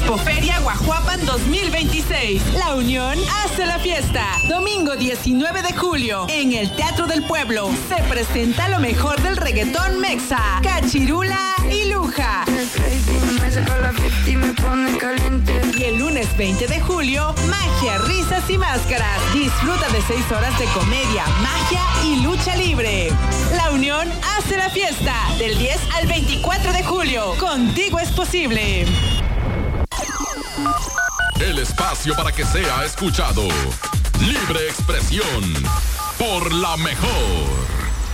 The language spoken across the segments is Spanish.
Expoferia Guajuapan 2026. La Unión hace la fiesta. Domingo 19 de julio, en el Teatro del Pueblo, se presenta lo mejor del reggaetón mexa, Cachirula y Luja. Y el lunes 20 de julio, magia, risas y máscaras. Disfruta de 6 horas de comedia, magia y lucha libre. La Unión hace la fiesta del 10 al 24 de julio. Contigo es posible. El espacio para que sea escuchado. Libre expresión. Por la mejor.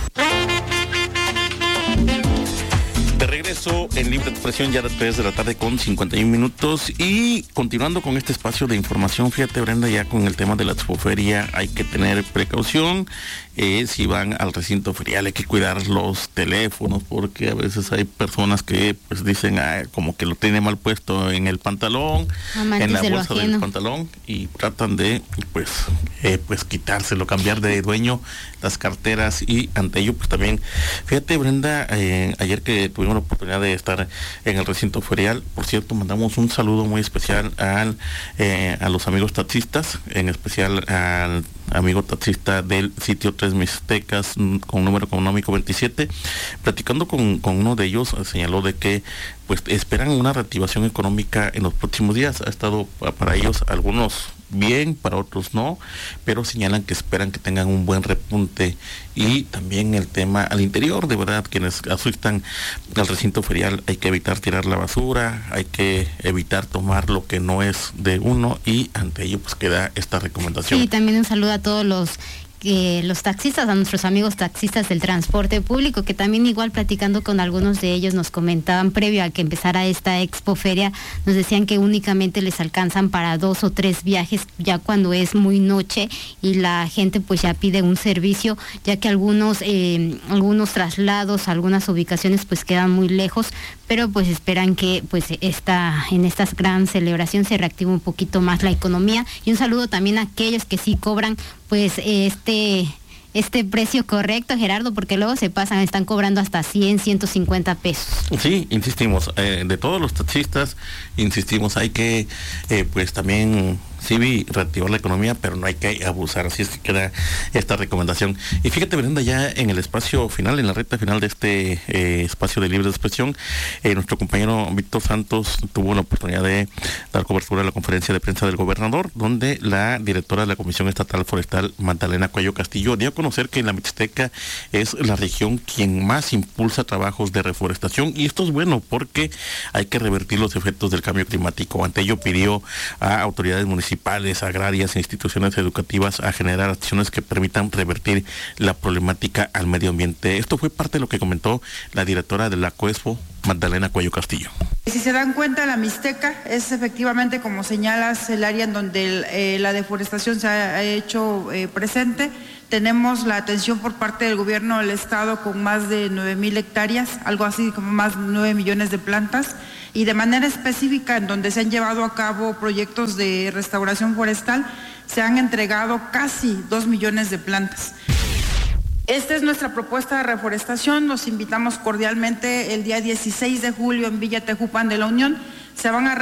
De regreso en Libre Expresión ya después de la tarde con 51 minutos y continuando con este espacio de información, fíjate Brenda, ya con el tema de la expoferia hay que tener precaución, si van al recinto ferial hay que cuidar los teléfonos porque a veces hay personas que pues dicen como que lo tiene mal puesto en el pantalón, en la bolsa del pantalón y tratan de pues quitárselo, cambiar de dueño las carteras y ante ello pues también, fíjate Brenda, ayer que tuvimos la oportunidad de estar en el recinto ferial, por cierto, mandamos un saludo muy especial a los amigos taxistas, en especial al amigo taxista del sitio Tres Mixtecas con número económico 27, platicando con uno de ellos, señaló de que pues esperan una reactivación económica en los próximos días. Ha estado para ellos algunos bien, para otros no, pero señalan que esperan que tengan un buen repunte y también el tema al interior, de verdad, quienes asistan al recinto ferial hay que evitar tirar la basura, hay que evitar tomar lo que no es de uno y ante ello pues queda esta recomendación. Sí, también un saludo a todos los taxistas, a nuestros amigos taxistas del transporte público, que también igual platicando con algunos de ellos nos comentaban previo a que empezara esta expoferia, nos decían que únicamente les alcanzan para 2 o 3 viajes ya cuando es muy noche y la gente pues ya pide un servicio, ya que algunos traslados, algunas ubicaciones pues quedan muy lejos, pero pues esperan que pues en esta gran celebración se reactive un poquito más la economía. Y un saludo también a aquellos que sí cobran pues este precio correcto, Gerardo, porque luego se pasan, están cobrando hasta 100, 150 pesos. Sí, insistimos, de todos los taxistas, insistimos, hay que pues también sí reactivar la economía, pero no hay que abusar, así es que queda esta recomendación. Y fíjate Brenda, ya en el espacio final, en la recta final de este espacio de libre expresión, nuestro compañero Víctor Santos tuvo la oportunidad de dar cobertura a la conferencia de prensa del gobernador, donde la directora de la Comisión Estatal Forestal, Magdalena Cuello Castillo, dio a conocer que la Mixteca es la región quien más impulsa trabajos de reforestación, y esto es bueno porque hay que revertir los efectos del cambio climático. Ante ello pidió a autoridades municipales, agrarias e instituciones educativas a generar acciones que permitan revertir la problemática al medio ambiente. Esto fue parte de lo que comentó la directora de la COESFO, Magdalena Cuello Castillo. Si se dan cuenta, la Mixteca es efectivamente, como señalas, el área en donde la deforestación se ha hecho presente. Tenemos la atención por parte del gobierno del estado con más de 9,000 hectáreas, algo así como más de 9 millones de plantas, y de manera específica en donde se han llevado a cabo proyectos de restauración forestal, se han entregado casi 2 millones de plantas. Esta es nuestra propuesta de reforestación. Los invitamos cordialmente el día 16 de julio en Villa Tejupán de la Unión. Se van a